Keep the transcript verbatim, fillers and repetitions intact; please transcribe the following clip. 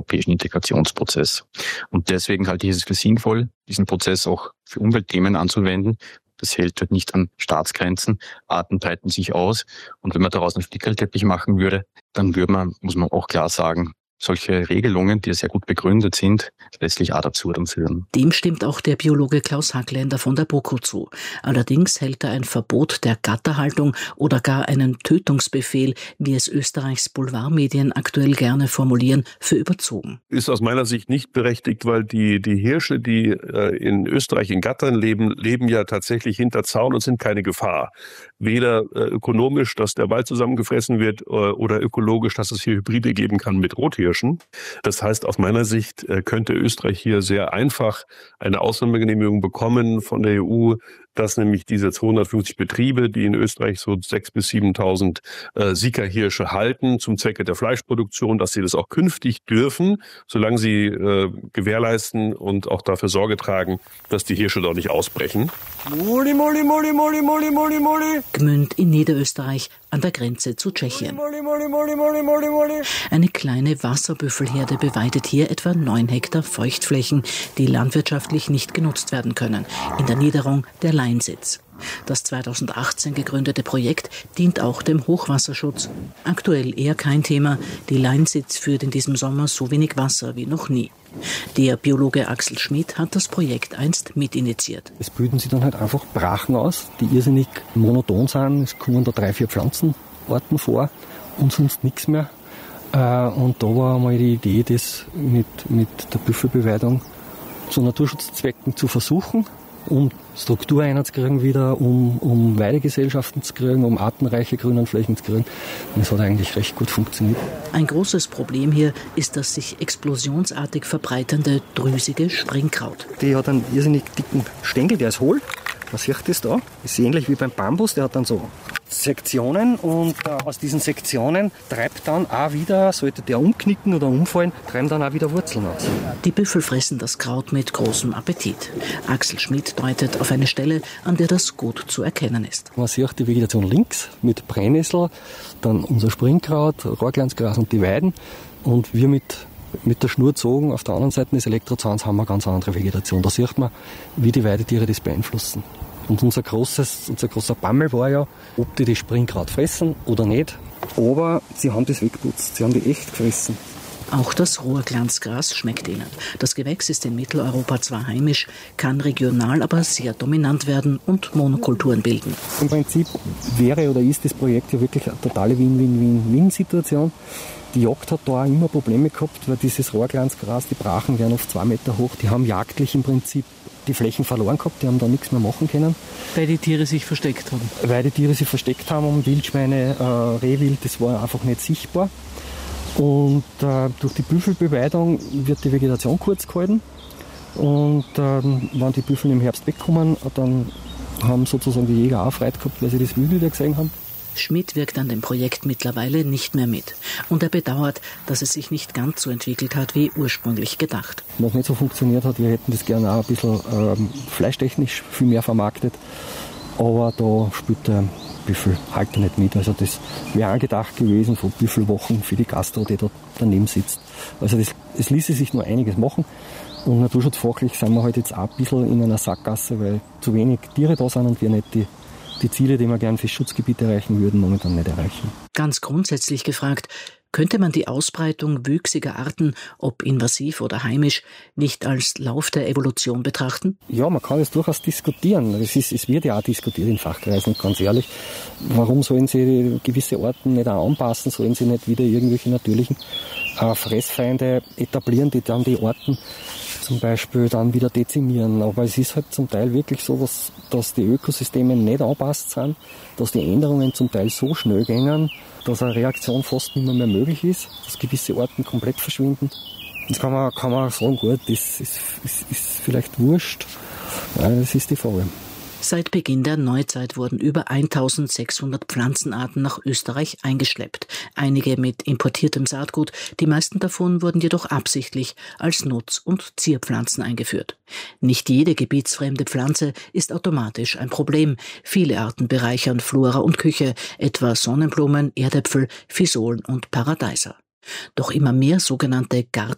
europäischen Integrationsprozess. Und deswegen halte ich es für sinnvoll, diesen Prozess auch für Umweltthemen anzuwenden. Das hält halt nicht an Staatsgrenzen, Arten breiten sich aus. Und wenn man daraus einen Flickerlteppich machen würde, dann würde man, muss man auch klar sagen, solche Regelungen, die sehr gut begründet sind, letztlich ad absurdum führen. Dem stimmt auch der Biologe Klaus Hackländer von der BOKU zu. Allerdings hält er ein Verbot der Gatterhaltung oder gar einen Tötungsbefehl, wie es Österreichs Boulevardmedien aktuell gerne formulieren, für überzogen. Ist aus meiner Sicht nicht berechtigt, weil die, die Hirsche, die äh, in Österreich in Gattern leben, leben ja tatsächlich hinter Zaun und sind keine Gefahr. Weder äh, ökonomisch, dass der Wald zusammengefressen wird, äh, oder ökologisch, dass es hier Hybride geben kann mit Rothirschen. Das heißt, aus meiner Sicht könnte Österreich hier sehr einfach eine Ausnahmegenehmigung bekommen von der E U, dass nämlich diese zweihundertfünfzig Betriebe, die in Österreich so sechstausend bis siebentausend äh, Sika-Hirsche halten zum Zwecke der Fleischproduktion, dass sie das auch künftig dürfen, solange sie äh, gewährleisten und auch dafür Sorge tragen, dass die Hirsche dort nicht ausbrechen. Moli, moli, moli, moli, moli, moli, moli. Gmünd in Niederösterreich an der Grenze zu Tschechien. Moli, moli, moli, moli, moli, moli. Eine kleine Wasserbüffelherde beweidet hier etwa neun Hektar Feuchtflächen, die landwirtschaftlich nicht genutzt werden können, in der Niederung der Leinsitz. Das zweitausendachtzehn gegründete Projekt dient auch dem Hochwasserschutz. Aktuell eher kein Thema. Die Leinsitz führt in diesem Sommer so wenig Wasser wie noch nie. Der Biologe Axel Schmidt hat das Projekt einst mitinitiiert. Es bilden sich dann halt einfach Brachen aus, die irrsinnig monoton sind. Es kommen da drei, vier Pflanzenarten vor und sonst nichts mehr. Und da war einmal die Idee, das mit, mit der Büffelbeweidung zu Naturschutzzwecken zu versuchen, um Struktur reinzukriegen wieder, um, um Weidegesellschaften zu kriegen, um artenreiche Grünlandflächen zu kriegen. Und es hat eigentlich recht gut funktioniert. Ein großes Problem hier ist das sich explosionsartig verbreitende, drüsige Springkraut. Die hat einen irrsinnig dicken Stängel, der ist hohl. Man sieht das da. Das ist ähnlich wie beim Bambus, der hat dann so Sektionen und äh, aus diesen Sektionen treibt dann auch wieder, sollte der umknicken oder umfallen, treiben dann auch wieder Wurzeln aus. Die Büffel fressen das Kraut mit großem Appetit. Axel Schmidt deutet auf eine Stelle, an der das gut zu erkennen ist. Man sieht die Vegetation links mit Brennnessel, dann unser Springkraut, Rohrglanzgras und die Weiden und wir mit Mit der Schnur gezogen, auf der anderen Seite des Elektrozauns haben wir eine ganz andere Vegetation. Da sieht man, wie die Weidetiere das beeinflussen. Und unser, großes, unser großer Bammel war ja, ob die das Springkraut fressen oder nicht. Aber sie haben das weggeputzt, sie haben die echt gefressen. Auch das Rohrglanzgras schmeckt ihnen. Das Gewächs ist in Mitteleuropa zwar heimisch, kann regional aber sehr dominant werden und Monokulturen bilden. Im Prinzip wäre oder ist das Projekt ja wirklich eine totale Win-Win-Win-Win-Situation. Die Jagd hat da auch immer Probleme gehabt, weil dieses Rohrglanzgras, die Brachen werden oft zwei Meter hoch, die haben jagdlich im Prinzip die Flächen verloren gehabt, die haben da nichts mehr machen können. Weil die Tiere sich versteckt haben? Weil die Tiere sich versteckt haben und Wildschweine, äh, Rehwild, das war einfach nicht sichtbar. Und äh, durch die Büffelbeweidung wird die Vegetation kurz gehalten. Und ähm, wenn die Büffel im Herbst wegkommen, dann haben sozusagen die Jäger auch Freude gehabt, weil sie das Wild wieder gesehen haben. Schmidt wirkt an dem Projekt mittlerweile nicht mehr mit. Und er bedauert, dass es sich nicht ganz so entwickelt hat, wie ursprünglich gedacht. Was nicht so funktioniert hat, wir hätten das gerne auch ein bisschen ähm, fleischtechnisch viel mehr vermarktet. Aber da spielt der Büffelhalter nicht mit. Also das wäre angedacht gewesen von Büffelwochen für die Gastro, die da daneben sitzt. Also das, es ließe sich nur einiges machen. Und naturschutzfachlich sind wir halt jetzt auch ein bisschen in einer Sackgasse, weil zu wenig Tiere da sind und wir nicht die die Ziele, die wir gerne fürs Schutzgebiet erreichen würden, momentan nicht erreichen. Ganz grundsätzlich gefragt, könnte man die Ausbreitung wüchsiger Arten, ob invasiv oder heimisch, nicht als Lauf der Evolution betrachten? Ja, man kann es durchaus diskutieren. Es, ist, es wird ja auch diskutiert in Fachkreisen, ganz ehrlich. Warum sollen sie gewisse Arten nicht auch anpassen? Sollen sie nicht wieder irgendwelche natürlichen äh, Fressfeinde etablieren, die dann die Arten zum Beispiel dann wieder dezimieren. Aber es ist halt zum Teil wirklich so, dass, dass die Ökosysteme nicht angepasst sind, dass die Änderungen zum Teil so schnell gehen, dass eine Reaktion fast nicht mehr, mehr möglich ist, dass gewisse Arten komplett verschwinden. Jetzt kann man, kann man sagen, gut, das ist, ist, ist vielleicht wurscht. Ja, das ist die Frage. Seit Beginn der Neuzeit wurden über eintausendsechshundert Pflanzenarten nach Österreich eingeschleppt. Einige mit importiertem Saatgut, die meisten davon wurden jedoch absichtlich als Nutz- und Zierpflanzen eingeführt. Nicht jede gebietsfremde Pflanze ist automatisch ein Problem. Viele Arten bereichern Flora und Küche, etwa Sonnenblumen, Erdäpfel, Fisolen und Paradeiser. Doch immer mehr sogenannte Garten